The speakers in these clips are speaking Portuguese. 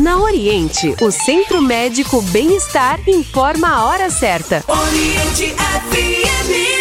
Na Oriente, o Centro Médico Bem-Estar informa a hora certa. Oriente FM.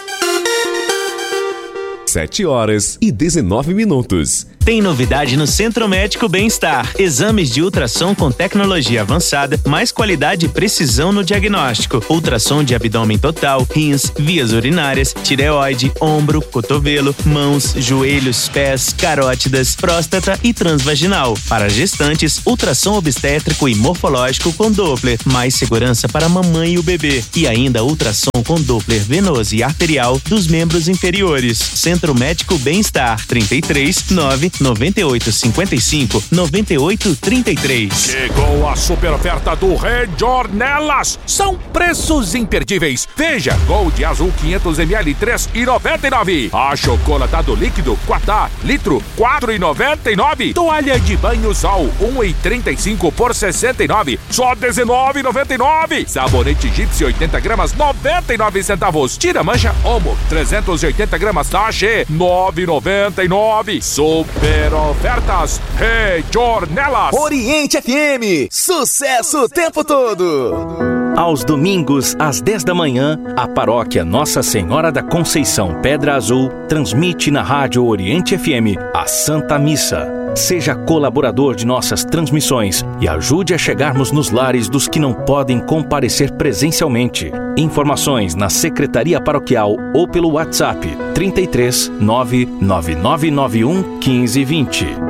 7h19. Tem novidade no Centro Médico Bem-Estar. Exames de ultrassom com tecnologia avançada, mais qualidade e precisão no diagnóstico. Ultrassom de abdômen total, rins, vias urinárias, tireoide, ombro, cotovelo, mãos, joelhos, pés, carótidas, próstata e transvaginal. Para gestantes, ultrassom obstétrico e morfológico com Doppler. Mais segurança para a mamãe e o bebê. E ainda ultrassom com Doppler venoso e arterial dos membros inferiores. Centro Médico Bem-Estar. 33 9 98 55 98 33. Chegou a super oferta do Rejornelas. São preços imperdíveis. Veja, Gold Azul 500ml 3,99. Achocolatado líquido Quatá litro 4,99. Toalha de banho Sol 1,35 por 69, só 19,99. Sabonete Gipsy 80 gramas 99 centavos. Tira mancha Omo 380 gramas sachê 9,99. Super ofertas Rejornelas. Oriente FM, sucesso o tempo todo. Aos domingos, às 10 da manhã, a paróquia Nossa Senhora da Conceição Pedra Azul transmite na Rádio Oriente FM a Santa Missa. Seja colaborador de nossas transmissões e ajude a chegarmos nos lares dos que não podem comparecer presencialmente. Informações na Secretaria Paroquial ou pelo WhatsApp 33 99991 1520.